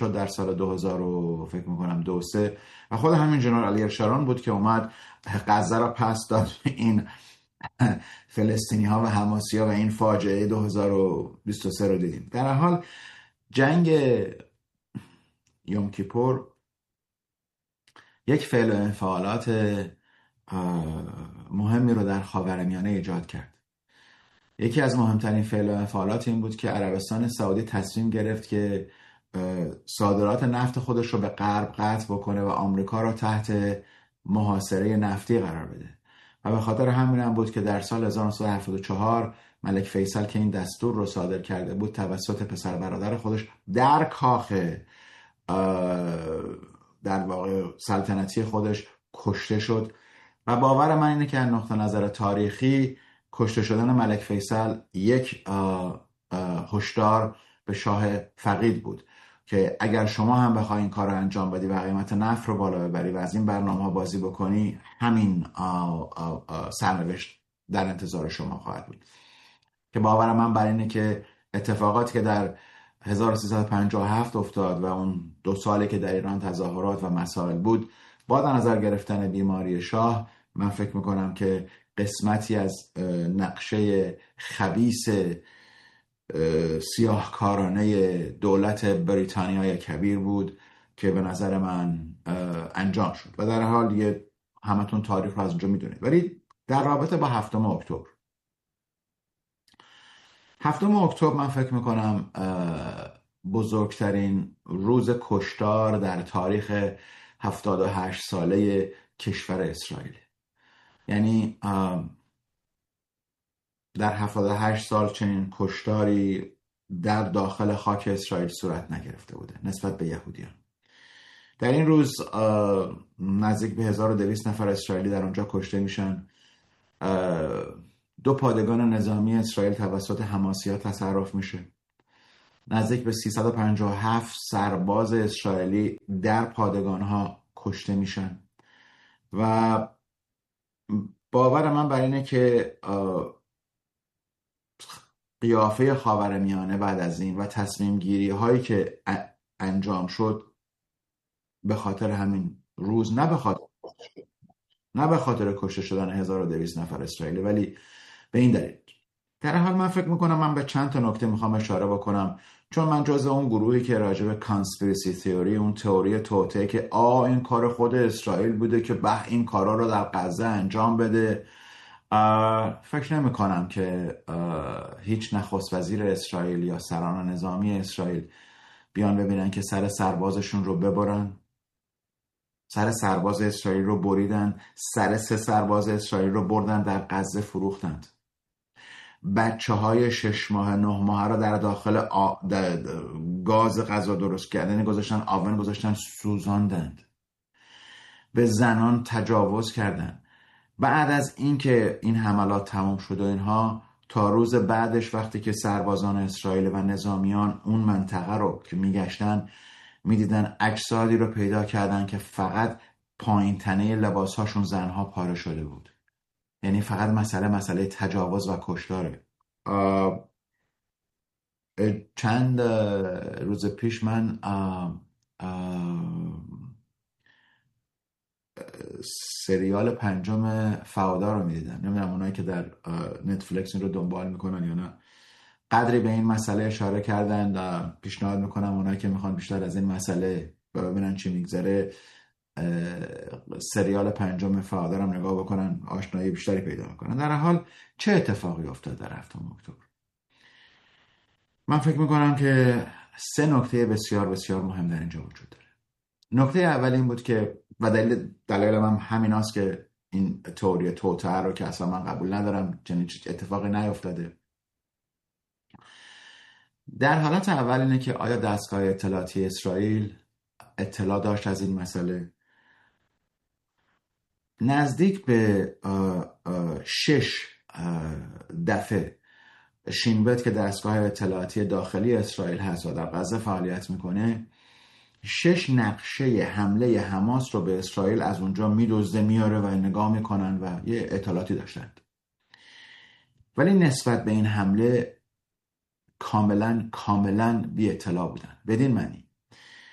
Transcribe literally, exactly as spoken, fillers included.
شد در سال دو هزار و فکر میکنم دو سه و خود همین جنرال اریل شارون بود که اومد غزه را پس داد. این فلسطینی ها و حماسی ها و این فاجعه دو هزار و بیست و سه رو دیدیم. در حال جنگ یوم کیپور یک فعل و انفعالات مهمی رو در خاورمیانه ایجاد کرد. یکی از مهمترین فعل و انفعالات این بود که عربستان سعودی تصمیم گرفت که صادرات نفت خودش رو به غرب قطع بکنه و آمریکا رو تحت محاصره نفتی قرار بده و به خاطر همین هم بود که در سال هزار و نهصد و هفتاد و چهار ملک فیصل که این دستور رو صادر کرده بود توسط پسر برادر خودش در کاخ در واقع سلطنتی خودش کشته شد و باور من اینه که از نقطه نظر تاریخی کشته شدن ملک فیصل یک هشدار به شاه فقید بود که اگر شما هم بخوای این کار رو انجام بدی و قیمت نفت رو بالا ببری و از این برنامه ها بازی بکنی، همین سرنوشت در انتظار شما خواهد بود. که باور من بر اینه که اتفاقاتی که در هزار و سیصد و پنجاه و هفت افتاد و اون دو سالی که در ایران تظاهرات و مسائل بود با در نظر گرفتن بیماری شاه، من فکر میکنم که قسمتی از نقشه خبیث سیاهکارانه دولت بریتانیای کبیر بود که به نظر من انجام شد و در حال یه همتون تاریخ رو از اونجا میدونید. ولی در رابطه با هفتم اکتبر هفتم اکتبر من فکر میکنم بزرگترین روز کشتار در تاریخ هفتاد و هشت ساله کشور اسرائیل. یعنی در هفتاد و هشت سال چنین کشتاری در داخل خاک اسرائیل صورت نگرفته بوده نسبت به یهودیان. در این روز نزدیک به هزار و دویست نفر اسرائیلی در اونجا کشته میشن. دو پادگان نظامی اسرائیل توسط حماسی‌ها تصرف میشه. نزدیک به سیصد و پنجاه و هفت سرباز اسرائیلی در پادگان‌ها کشته میشن و باور من بر اینه که قیافه خاورمیانه بعد از این و تصمیم گیری هایی که انجام شد به خاطر همین روز، نه به خاطر نه به خاطر کشته شدن هزار و دویست نفر اسرائیلی، ولی به این دلیل. در حال من فکر میکنم من به چند تا نکته میخوام اشاره بکنم، چون من جزء اون گروهی که راجع به کانسپیرسی تئوری، اون تئوری توطئه که آ این کار خود اسرائیل بوده که به این کارا رو در غزه انجام بده، فکر نمی کنم که هیچ نخست وزیر اسرائیل یا سران نظامی اسرائیل بیان ببینن که سر سربازشون رو ببرن. سر سرباز اسرائیل رو بریدن، سر سه سرباز اسرائیل رو بردن در غزه فروختند. بچه های شش ماه نه ماه رو در داخل آ... در گاز غذا درست کردن گذاشتن، آون گذاشتن، سوزاندند. به زنان تجاوز کردند. بعد از اینکه این حملات تمام شد و اینها، تا روز بعدش وقتی که سربازان اسرائیل و نظامیان اون منطقه رو که میگشتن میدیدن اجسادی رو پیدا کردن که فقط پایین تنه لباسهاشون زنها پاره شده بود. یعنی فقط مسئله مسئله تجاوز و کشتاره. چند روز پیش من آه آه سریال پنجم فعادا رو میدیدم. نمیدونم اونایی که در نتفلیکس این رو دنبال میکنن یا نه، قدری به این مسئله اشاره کردن و پیشنهاد میکنم اونایی که میخوان بیشتر از این مسئله ببینن چی میگذره سریال پنجم فعادا رو نگاه بکنن، آشنایی بیشتری پیدا میکنن. در حال چه اتفاقی افتاد در هفتم اکتبر؟ من فکر میکنم که سه نکته بسیار بسیار مهم در اینجا وجود داره. نکته اول این بود که و دلیل دلیل من همین است که این تئوری توطئه رو که اصلا من قبول ندارم، چنین اتفاقی نیفتاده. در حالت اول اینه که آیا دستگاه اطلاعاتی اسرائیل اطلاع داشت از این مسئله؟ نزدیک به آه آه شش دفعه شین بت که دستگاه اطلاعاتی داخلی اسرائیل هست و در غزه فعالیت میکنه، شش نقشه حمله حماس رو به اسرائیل از اونجا میدزده میاره و نگاه میکنن و یه اطلاعاتی داشتند. ولی نسبت به این حمله کاملا کاملا بی اطلاع بودن. بدین معنی